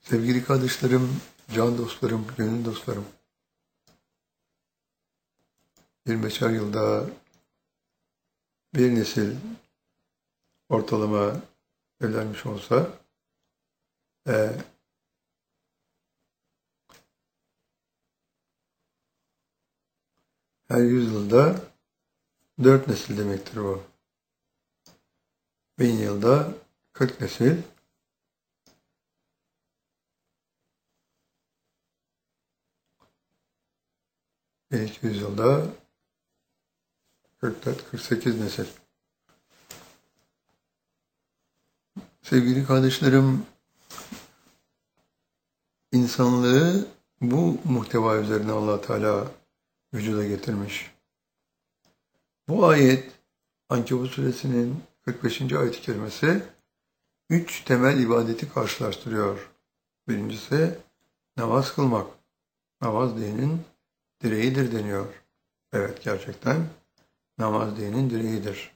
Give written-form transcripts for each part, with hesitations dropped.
Sevgili kardeşlerim, can dostlarım, gönül dostlarım, 25'er yılda bir nesil ortalama evlenmiş olsa e, her 100 yılda 4 nesil demektir bu. 1000 yılda 40 nesil, 1200 yılda 44-48 nesil. Sevgili kardeşlerim, insanlığı bu muhteva üzerine Allah Teala vücuda getirmiş. Bu ayet Ankebut suresinin 45. ayet-i kerimesi 3 temel ibadeti karşılaştırıyor. Birincisi namaz kılmak. Namaz dinin direğidir deniyor. Evet, gerçekten namaz dinin direğidir.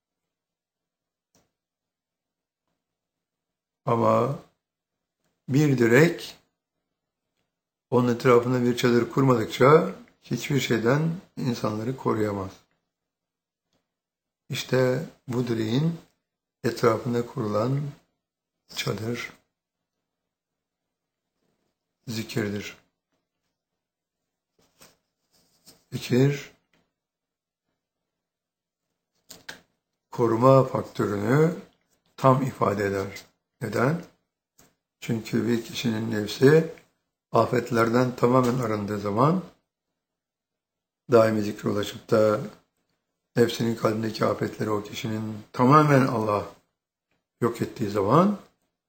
Ama bir direk onun etrafına bir çadır kurmadıkça hiçbir şeyden insanları koruyamaz. İşte bu direğin etrafında kurulan çadır zikirdir. Zikir, koruma faktörünü tam ifade eder. Neden? Çünkü bir kişinin nefsi afetlerden tamamen arındığı zaman, daimi zikre ulaşıp da nefsinin kalbindeki afetleri o kişinin tamamen Allah yok ettiği zaman,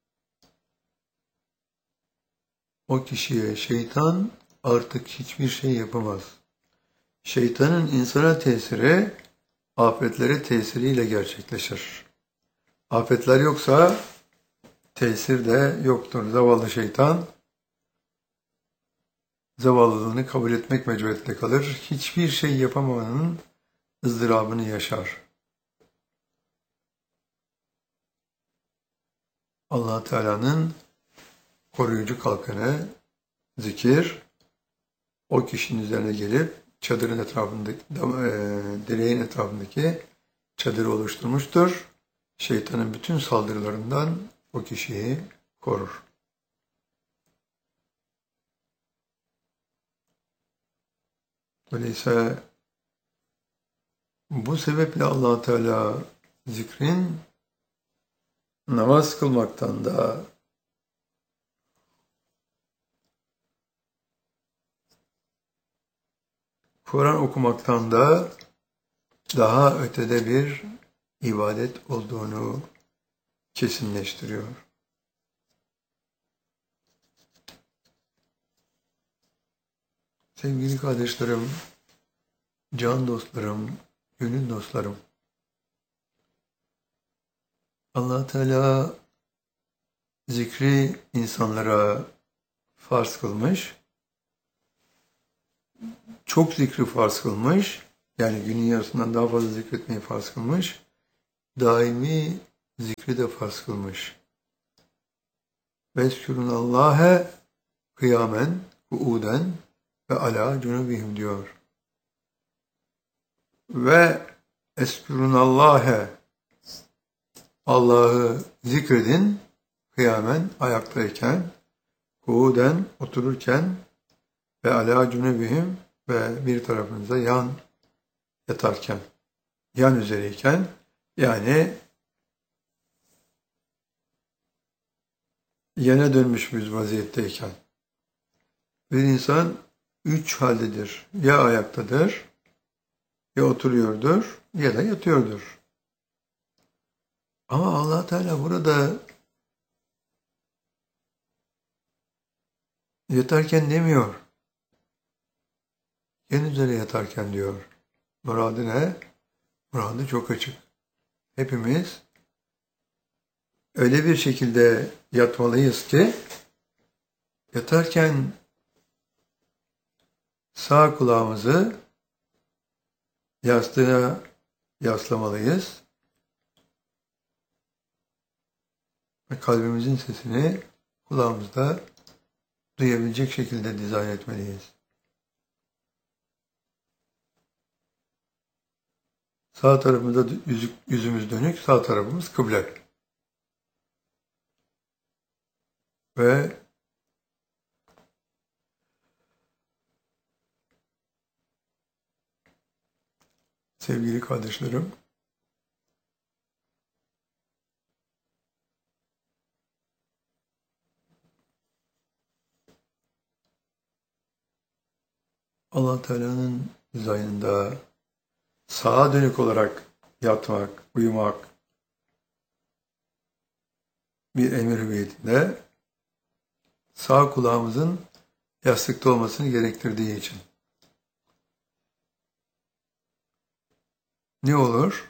o kişiye şeytan artık hiçbir şey yapamaz. Şeytanın insana tesiri, afetlere tesiriyle gerçekleşir. Afetler yoksa tesir de yoktur. Zavallı şeytan, zavallılığını kabul etmek mecburiyetinde kalır. Hiçbir şey yapamamanın ızdırabını yaşar. Allah Teala'nın koruyucu kalkanı zikir, o kişinin üzerine gelip çadırın etrafındaki, direğin etrafındaki çadırı oluşturmuştur. Şeytanın bütün saldırılarından o kişiyi korur. Dolayısıyla bu sebeple Allah Teala zikrin namaz kılmaktan da, Kur'an okumaktan da daha ötede bir ibadet olduğunu kesinleştiriyor. Sevgili kardeşlerim, can dostlarım, gönül dostlarım, Allah Teala zikri insanlara farz kılmış, çok zikri farz kılmış, yani günün yarısından daha fazla zikretmeyi farz kılmış, daimi zikri de farz kılmış. Vezkürunallâhe kıyamen, kuuden ve alâ cunubihim diyor. Ve eskürunallâhe, Allah'ı zikredin, kıyamen ayaktayken, kuuden otururken ve alâ cunubihim ve bir tarafınıza yan yatarken, yan üzereyken, yani yana dönmüş bir vaziyetteyken. Bir insan 3 haldedir. Ya ayaktadır, ya oturuyordur, ya da yatıyordur. Ama Allah Teala burada yatarken demiyor. Yan üzere yatarken diyor. Muradı ne? Muradı çok açık. Hepimiz öyle bir şekilde yatmalıyız ki, yatarken sağ kulağımızı yastığa yaslamalıyız ve kalbimizin sesini kulağımızda duyabilecek şekilde dizayn etmeliyiz. Sağ tarafımızda yüzümüz dönük, sağ tarafımız kıble. Ve sevgili kardeşlerim, Allah Teala'nın dizaynında sağa dönük olarak yatmak, uyumak bir emir hüviyetinde sağ kulağımızın yastıkta olmasını gerektirdiği için. Ne olur?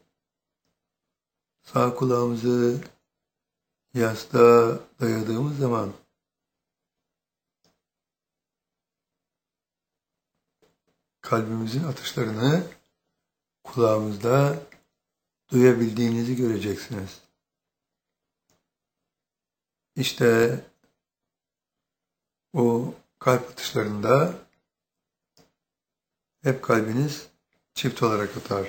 Sağ kulağımızı yastığa dayadığımız zaman kalbimizin atışlarını kulağımızda duyabildiğinizi göreceksiniz. İşte o kalp atışlarında hep kalbiniz çift olarak atar.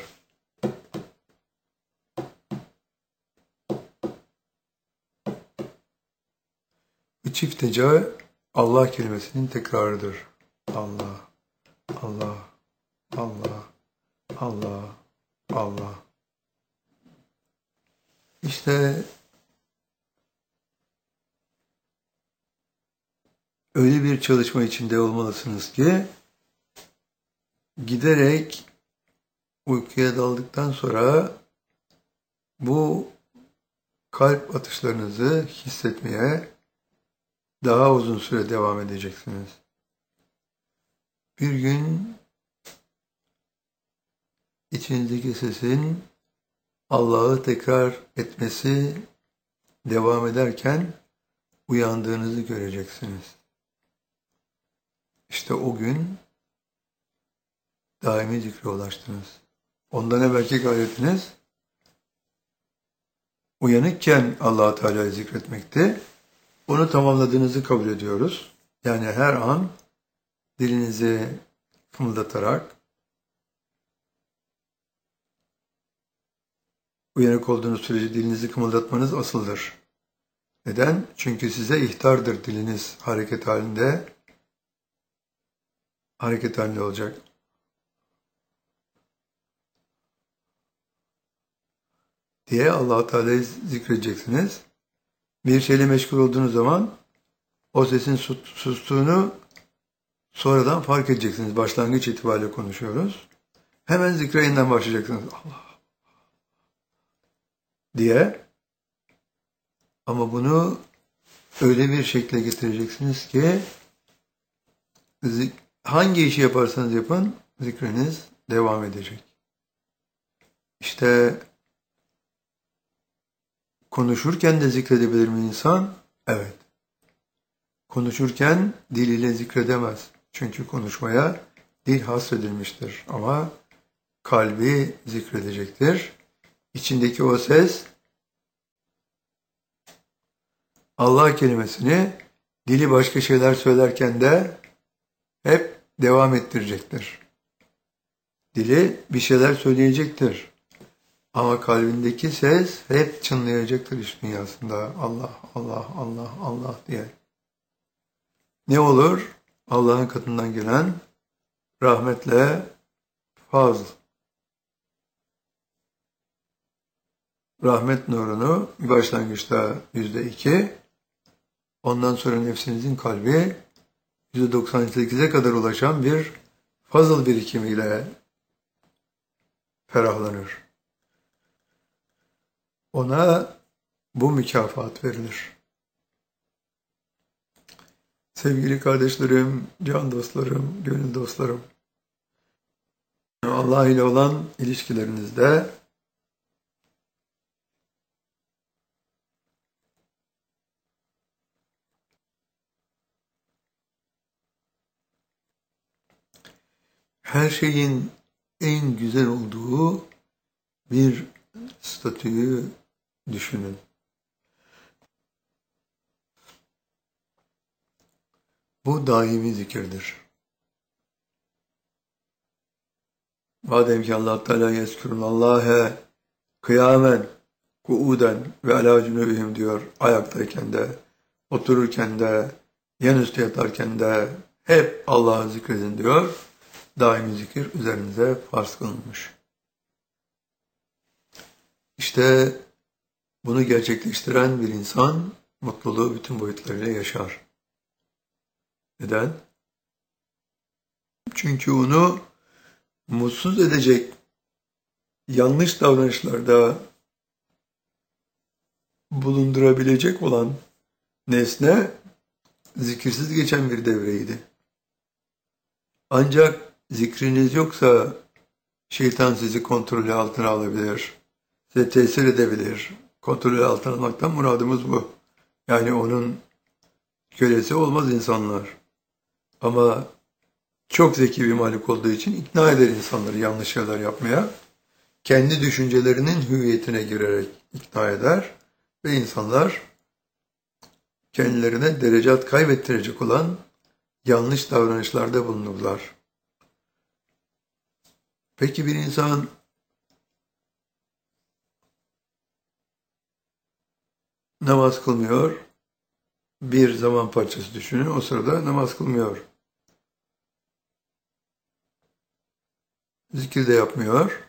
Bu çift heca Allah kelimesinin tekrarıdır. Allah, Allah, Allah, Allah, Allah. İşte öyle bir çalışma içinde olmalısınız ki giderek uykuya daldıktan sonra bu kalp atışlarınızı hissetmeye daha uzun süre devam edeceksiniz. Bir gün içinizdeki sesin Allah'ı tekrar etmesi devam ederken uyandığınızı göreceksiniz. İşte o gün daimi zikre ulaştınız. Ondan evvelki gayretiniz uyanıkken Allah-u Teala'yı zikretmekti. Onu tamamladığınızı kabul ediyoruz. Yani her an dilinizi kımıldatarak uyanık olduğunuz sürece dilinizi kımıldatmanız asıldır. Neden? Çünkü size ihtardır diliniz hareket halinde olacak. Diye Allah-u Teala'yı zikredeceksiniz. Bir şeyle meşgul olduğunuz zaman o sesin sustuğunu sonradan fark edeceksiniz. Başlangıç itibariyle konuşuyoruz. Hemen zikre yeniden başlayacaksınız. Allah diye. Ama bunu öyle bir şekle getireceksiniz ki hangi işi yaparsanız yapın zikriniz devam edecek. İşte konuşurken de zikredebilir mi insan? Evet. Konuşurken dil ile zikredemez. Çünkü konuşmaya dil hasredilmiştir. Ama kalbi zikredecektir. İçindeki o ses Allah kelimesini dili başka şeyler söylerken de hep devam ettirecektir. Dili bir şeyler söyleyecektir. Ama kalbindeki ses hep çınlayacaktır iş dünyasında. Allah, Allah, Allah, Allah diye. Ne olur? Allah'ın katından gelen rahmetle fazl. Rahmet nurunu başlangıçta %2, ondan sonra nefsinizin kalbi %98'e kadar ulaşan bir fazıl birikimiyle ferahlanır. Ona bu mükafat verilir. Sevgili kardeşlerim, can dostlarım, gönül dostlarım, Allah ile olan ilişkilerinizde her şeyin en güzel olduğu bir statüyü düşünün. Bu daimi zikirdir. Madem ki Allah Teala yezkurunallâhe kıyamen, kuuden ve alâ cünûbihim diyor, ayaktayken de, otururken de, yanüstü yatarken de hep Allah'ı zikredin diyor. Daimi zikir üzerinize farz kılınmış. İşte bunu gerçekleştiren bir insan mutluluğu bütün boyutlarıyla yaşar. Neden? Çünkü onu mutsuz edecek yanlış davranışlarda bulundurabilecek olan nesne zikirsiz geçen bir devreydi. Ancak zikriniz yoksa şeytan sizi kontrolü altına alabilir, size tesir edebilir. Kontrolü altına almaktan muradımız bu. Yani onun kölesi olmaz insanlar. Ama çok zeki bir malik olduğu için ikna eder insanları yanlış şeyler yapmaya. Kendi düşüncelerinin hüviyetine girerek ikna eder ve insanlar kendilerine derecat kaybettirecek olan yanlış davranışlarda bulunurlar. Peki bir insan namaz kılmıyor, bir zaman parçası düşünün, o sırada namaz kılmıyor. Zikir de yapmıyor.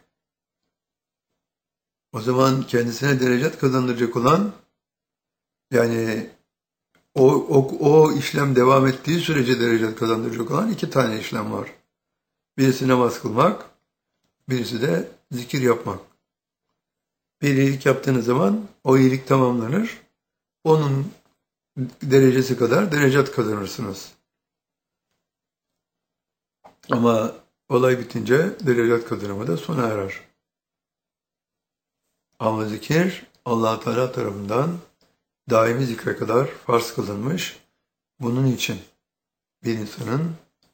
O zaman kendisine derecat kazandıracak olan, yani o işlem devam ettiği sürece derecat kazandıracak olan iki tane işlem var. Birisi namaz kılmak, birisi de zikir yapmak. Bir iyilik yaptığınız zaman o iyilik tamamlanır. Onun derecesi kadar derecat kazanırsınız. Ama olay bitince derecat kazanımı da sona erer. Ama zikir Allah Teala tarafından daimi zikre kadar farz kılınmış. Bunun için bir insanın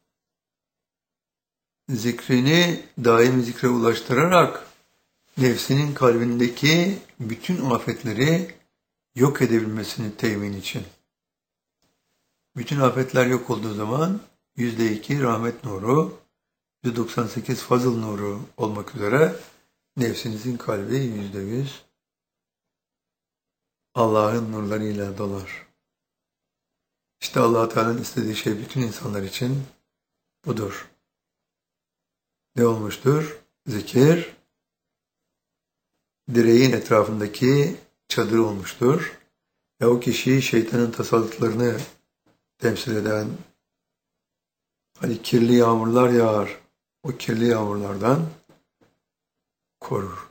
zikrini daimi zikre ulaştırarak nefsinin kalbindeki bütün afetleri yok edebilmesini temin için. Bütün afetler yok olduğu zaman %2 rahmet nuru, %98 fazıl nuru olmak üzere nefsinizin kalbi %100 Allah'ın nurlarıyla dolar. İşte Allah Teala'nın istediği şey bütün insanlar için budur. Ne olmuştur? Zikir, direğin etrafındaki çadır olmuştur. Ve o kişiyi şeytanın tasallıtlarını temsil eden, hani kirli yağmurlar yağar, o kirli yağmurlardan korur.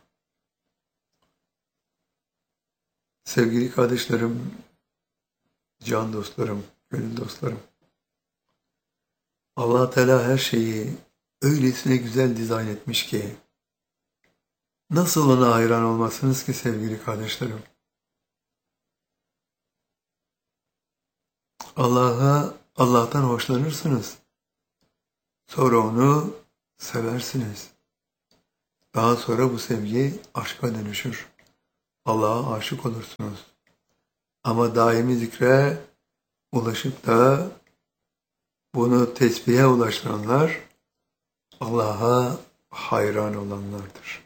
Sevgili kardeşlerim, can dostlarım, gönül dostlarım, Allah Teala her şeyi öylesine güzel dizayn etmiş ki, nasıl ona hayran olmazsınız ki sevgili kardeşlerim? Allah'tan hoşlanırsınız. Sonra onu seversiniz. Daha sonra bu sevgi aşka dönüşür. Allah'a aşık olursunuz. Ama daimi zikre ulaşıp da bunu tesbihe ulaştıranlar Allah'a hayran olanlardır.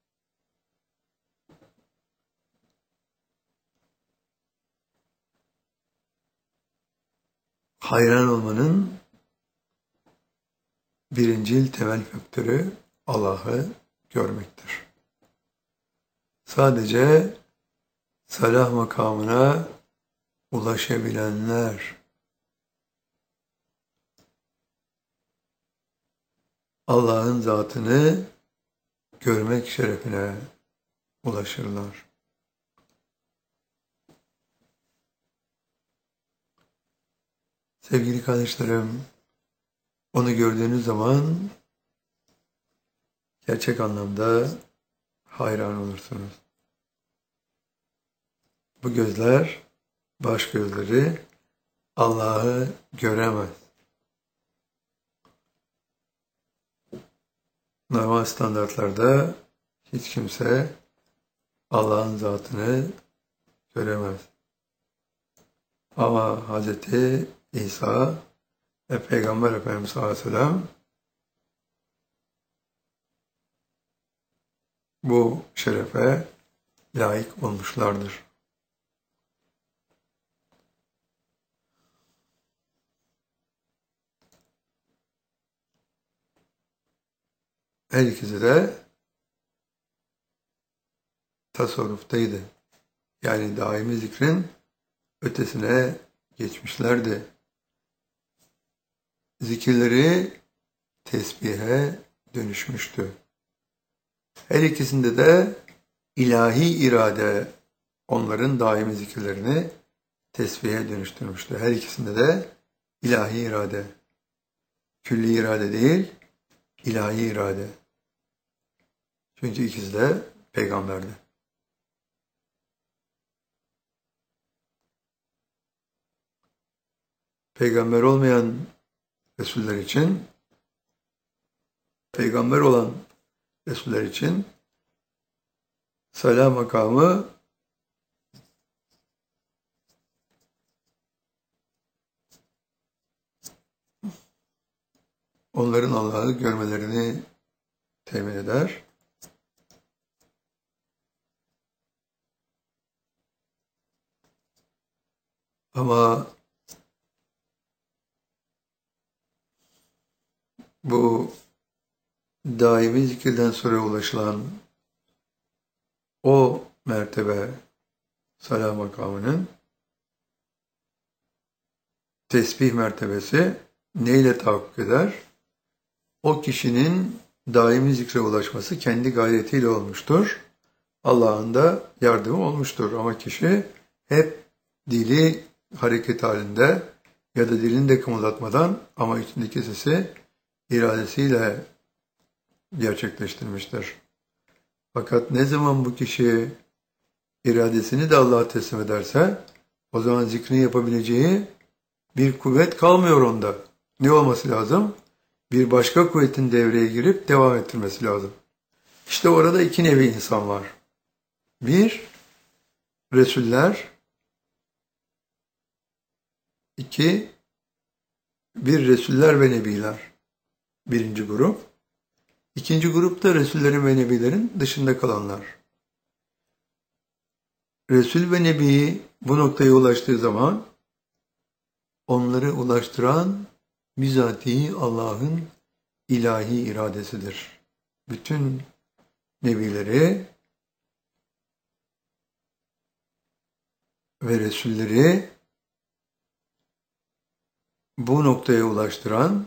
Hayran olmanın birincil temel faktörü Allah'ı görmektir. Sadece salah makamına ulaşabilenler Allah'ın zatını görmek şerefine ulaşırlar. Sevgili kardeşlerim, onu gördüğünüz zaman gerçek anlamda hayran olursunuz. Bu gözler, baş gözleri Allah'ı göremez. Normal standartlarda hiç kimse Allah'ın zatını göremez. Ama Hz. İsa Peygamber Efendimiz sallallahu aleyhi ve sellem bu şerefe layık olmuşlardır. Her ikisi de tasavvuftaydı. Yani daimi zikrin ötesine geçmişlerdi. Zikirleri tesbihe dönüşmüştü. Her ikisinde de ilahi irade onların daimi zikirlerini tesbihe dönüştürmüştü. Her ikisinde de ilahi irade. Külli irade değil, ilahi irade. Çünkü ikisi de peygamberdi. Peygamber olmayan Resuller için, peygamber olan Resuller için salah makamı onların Allah'ı görmelerini temin eder. Ama bu daimi zikirden sonra ulaşılan o mertebe salah makamının tesbih mertebesi neyle tahakkuk eder? O kişinin daimi zikre ulaşması kendi gayretiyle olmuştur. Allah'ın da yardımı olmuştur. Ama kişi hep dili hareket halinde ya da dilini de kımıldatmadan ama içindeki sesi iradesiyle gerçekleştirmiştir. Fakat ne zaman bu kişi iradesini de Allah'a teslim ederse o zaman zikrini yapabileceği bir kuvvet kalmıyor onda. Ne olması lazım? Bir başka kuvvetin devreye girip devam ettirmesi lazım. İşte orada iki nevi insan var. Bir, Resuller. İki, bir Resuller ve Nebiler. Birinci grup. İkinci grupta Resullerin ve Nebilerin dışında kalanlar. Resul ve Nebi bu noktaya ulaştığı zaman onları ulaştıran bizatihi Allah'ın ilahi iradesidir. Bütün nebileri ve Resulleri bu noktaya ulaştıran,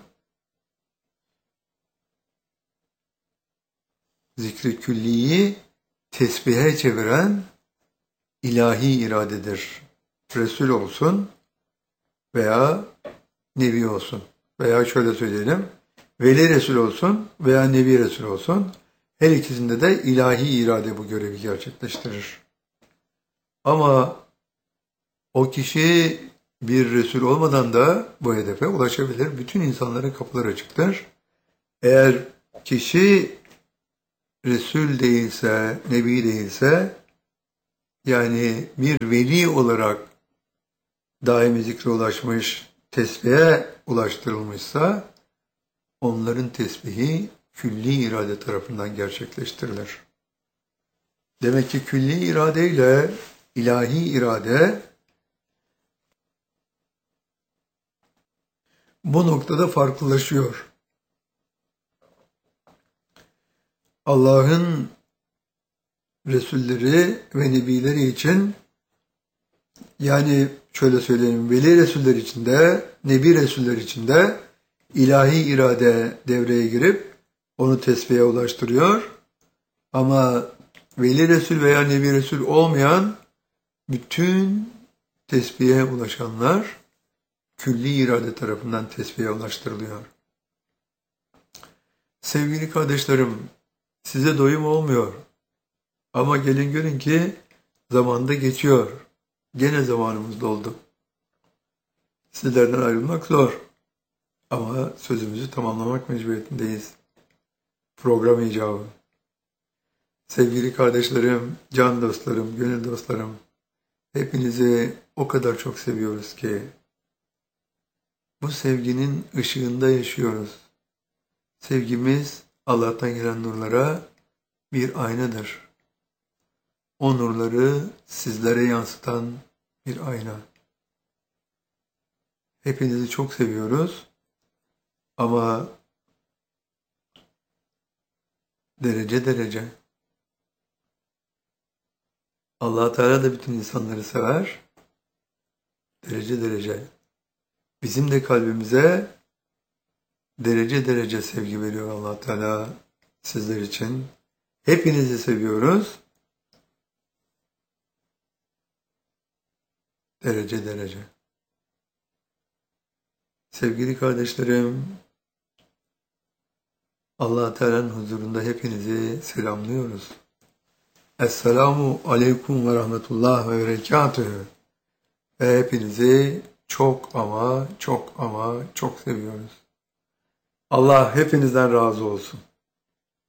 zikri külliyi tesbihe çeviren ilahi iradedir. Resul olsun veya Nebi olsun. Veya şöyle söyleyelim, Veli Resul olsun veya Nebi Resul olsun, her ikisinde de ilahi irade bu görevi gerçekleştirir. Ama o kişi bir Resul olmadan da bu hedefe ulaşabilir. Bütün insanlara kapılar açıktır. Eğer kişi Resul değilse, Nebi değilse, yani bir veli olarak daimi zikre ulaşmış, tesbihe ulaştırılmışsa, onların tesbihi külli irade tarafından gerçekleştirilir. Demek ki külli irade ile ilahi irade bu noktada farklılaşıyor. Allah'ın Resulleri ve Nebileri için, yani şöyle söyleyeyim, Veli Resuller için de, Nebi Resuller için de ilahi irade devreye girip onu tesbihe ulaştırıyor. Ama Veli Resul veya Nebi Resul olmayan bütün tesbihe ulaşanlar külli irade tarafından tesbihe ulaştırılıyor. Sevgili kardeşlerim, size doyum olmuyor. Ama gelin görün ki zamanda geçiyor. Gene zamanımız doldu. Sizlerden ayrılmak zor. Ama sözümüzü tamamlamak mecburiyetindeyiz. Program icabı. Sevgili kardeşlerim, can dostlarım, gönül dostlarım, hepinizi o kadar çok seviyoruz ki Bu sevginin ışığında yaşıyoruz. Sevgimiz Allah'tan gelen nurlara bir aynadır. O nurları sizlere yansıtan bir ayna. Hepinizi çok seviyoruz ama derece derece. Allah Teala da bütün insanları sever. Derece derece. Bizim de kalbimize derece derece sevgi veriyor Allah Teala sizler için. Hepinizi seviyoruz. Derece derece. Sevgili kardeşlerim, Allah Teala'nın huzurunda hepinizi selamlıyoruz. Esselamu aleyküm ve rahmetullah ve berekatühü. Ve hepinizi çok ama çok ama çok seviyoruz. Allah hepinizden razı olsun.